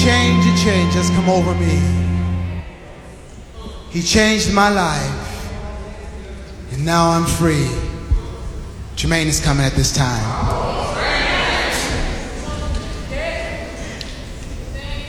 change has come over me. He changed my life, and now I'm free. Jermaine is coming at this time.